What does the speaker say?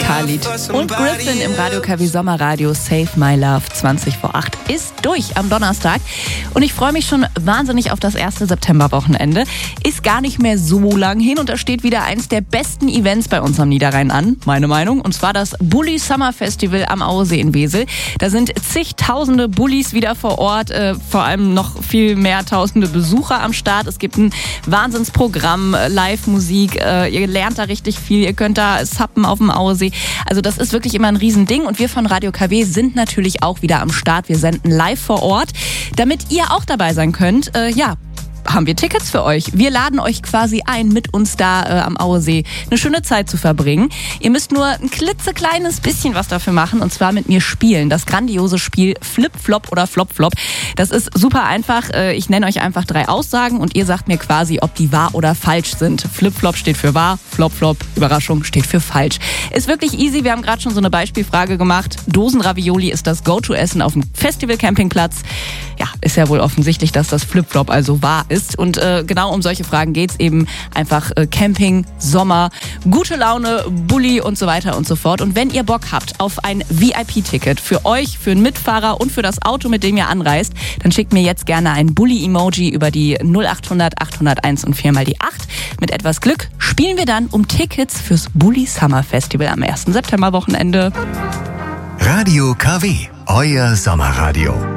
Khalid und Griffin im Radio KW Sommerradio Save My Love 20 vor 8 ist durch am Donnerstag. Und ich freue mich schon wahnsinnig auf das erste Septemberwochenende. Ist gar nicht mehr so lang hin und da steht wieder eins der besten Events bei uns am Niederrhein an, meine Meinung. Und zwar das Bulli Summer Festival am Auesee in Wesel. Da sind zigtausende Bullis wieder vor Ort, vor allem noch viel mehr tausende Besucher am Start. Es gibt ein Wahnsinnsprogramm, Live-Musik, ihr lernt da richtig viel, ihr könnt da sappen auf dem Auesee. Also das ist wirklich immer ein Riesending und wir von Radio KW sind natürlich auch wieder am Start. Wir senden live vor Ort, damit ihr auch dabei sein könnt. Haben wir Tickets für euch. Wir laden euch quasi ein, mit uns da am Auesee eine schöne Zeit zu verbringen. Ihr müsst nur ein klitzekleines bisschen was dafür machen und zwar mit mir spielen. Das grandiose Spiel Flip-Flop oder Flop-Flop. Das ist super einfach. Ich nenne euch einfach 3 Aussagen und ihr sagt mir quasi, ob die wahr oder falsch sind. Flip-Flop steht für wahr, Flop-Flop, Überraschung, steht für falsch. Ist wirklich easy. Wir haben gerade schon so eine Beispielfrage gemacht. Dosenravioli ist das Go-To-Essen auf dem Festival-Campingplatz. Ja, ist ja wohl offensichtlich, dass das Flip-Flop also wahr ist. Und genau um solche Fragen geht's eben. Einfach Camping, Sommer, gute Laune, Bulli und so weiter und so fort. Und wenn ihr Bock habt auf ein VIP-Ticket für euch, für einen Mitfahrer und für das Auto, mit dem ihr anreist, dann schickt mir jetzt gerne ein Bulli-Emoji über die 0800 801 und 4 mal die 8. Mit etwas Glück spielen wir dann um Tickets fürs Bulli Summer Festival am 1. Septemberwochenende. Radio KW, euer Sommerradio.